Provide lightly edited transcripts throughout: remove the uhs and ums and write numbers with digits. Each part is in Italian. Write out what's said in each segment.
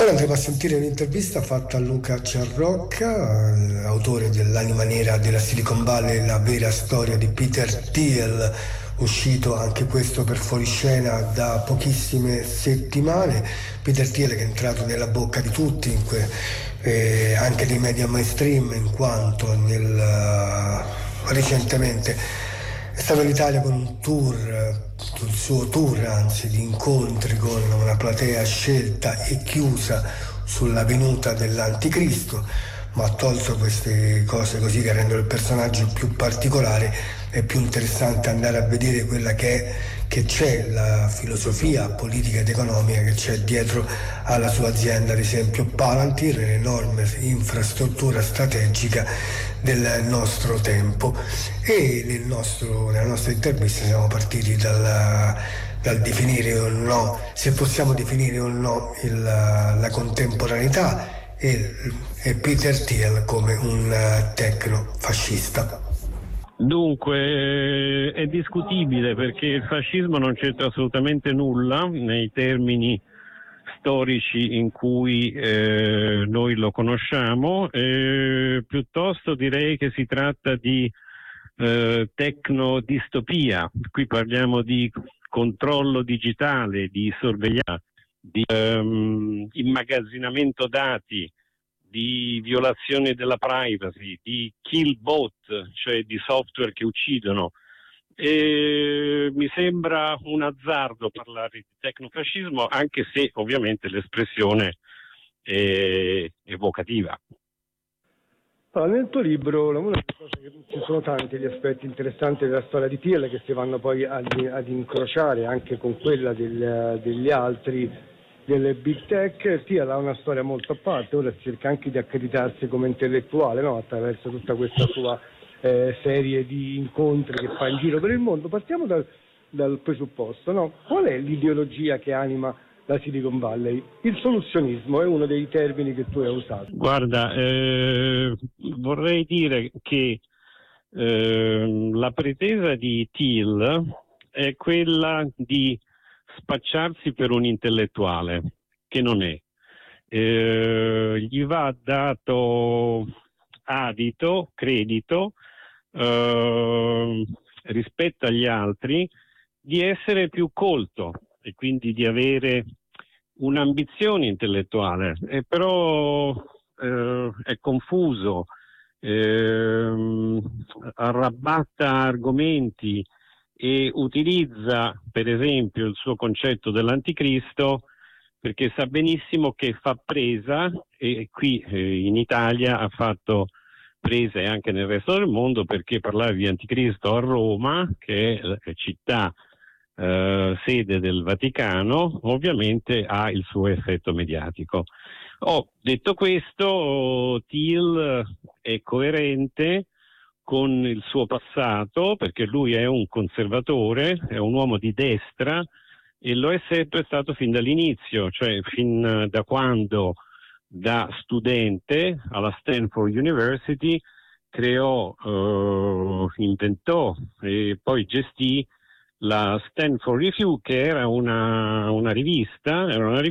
Ora andremo a sentire un'intervista fatta a Luca Ciarrocca, autore dell'Anima Nera della Silicon Valley, la vera storia di Peter Thiel, uscito anche questo per fuoriscena da pochissime settimane. Peter Thiel che è entrato nella bocca di tutti, anche dei media mainstream, in quanto recentemente è stato in Italia con un tour, il suo tour anzi, di incontri con una platea scelta e chiusa sulla venuta dell'Anticristo, ma tolto queste cose così che rendono il personaggio più particolare, è più interessante andare a vedere quella che c'è, la filosofia politica ed economica che c'è dietro alla sua azienda, ad esempio Palantir, un'enorme infrastruttura strategica del nostro tempo. E nella nostra intervista siamo partiti dal definire o no, se possiamo definire o no la contemporaneità e Peter Thiel come un tecnofascista. Dunque, è discutibile perché il fascismo non c'entra assolutamente nulla nei termini storici in cui noi lo conosciamo, piuttosto direi che si tratta di tecnodistopia. Qui parliamo di controllo digitale, di sorveglianza, di immagazzinamento dati, di violazione della privacy, di kill bot, cioè di software che uccidono. E mi sembra un azzardo parlare di tecnofascismo, anche se ovviamente l'espressione è evocativa. Allora, nel tuo libro una delle cose ci sono tanti gli aspetti interessanti della storia di Thiel che si vanno poi ad incrociare anche con quella degli altri, delle big tech. Thiel ha una storia molto a parte, ora cerca anche di accreditarsi come intellettuale, no? Attraverso tutta questa sua serie di incontri che fa in giro per il mondo. Partiamo dal presupposto, no? Qual è l'ideologia che anima la Silicon Valley? Il soluzionismo è uno dei termini che tu hai usato. Guarda, vorrei dire che la pretesa di Thiel è quella di spacciarsi per un intellettuale, che non è. Gli va dato adito, credito, rispetto agli altri, di essere più colto e quindi di avere un'ambizione intellettuale, però è confuso, arrabatta argomenti e utilizza per esempio il suo concetto dell'anticristo perché sa benissimo che fa presa, e qui in Italia ha fatto presa e anche nel resto del mondo, perché parlare di anticristo a Roma, che è città sede del Vaticano, ovviamente ha il suo effetto mediatico. Detto questo, Thiel è coerente con il suo passato, perché lui è un conservatore, è un uomo di destra e lo è sempre stato fin dall'inizio, cioè fin da quando da studente alla Stanford University creò, inventò e poi gestì la Stanford Review, che era una rivista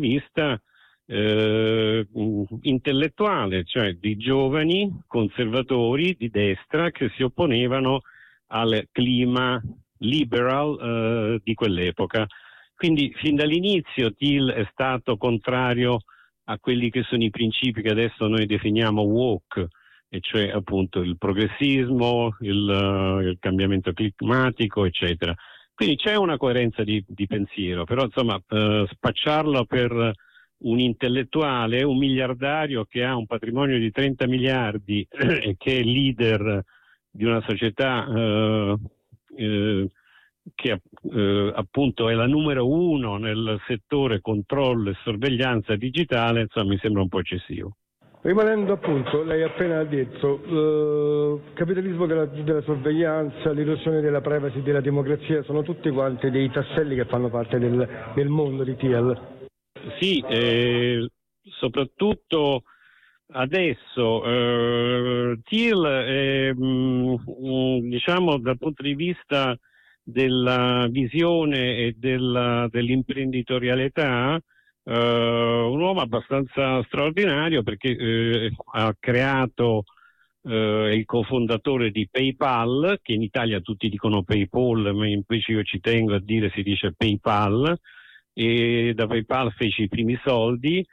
intellettuale, cioè di giovani conservatori di destra che si opponevano al clima liberal di quell'epoca. Quindi fin dall'inizio Thiel è stato contrario a quelli che sono i principi che adesso noi definiamo woke, e cioè appunto il progressismo, il cambiamento climatico, eccetera. Quindi c'è una coerenza di pensiero, però insomma spacciarlo per un intellettuale, un miliardario che ha un patrimonio di 30 miliardi e che è leader di una società che appunto è la numero uno nel settore controllo e sorveglianza digitale, insomma mi sembra un po' eccessivo. Rimanendo appunto, lei ha appena detto, capitalismo della sorveglianza, l'illusione della privacy, della democrazia, sono tutti quanti dei tasselli che fanno parte del mondo di Thiel. Sì, soprattutto adesso Thiel è, diciamo dal punto di vista della visione e dell'imprenditorialità Un uomo abbastanza straordinario perché ha creato, è il cofondatore di PayPal, che in Italia tutti dicono PayPal, ma invece io ci tengo a dire si dice PayPal, e da PayPal fece i primi soldi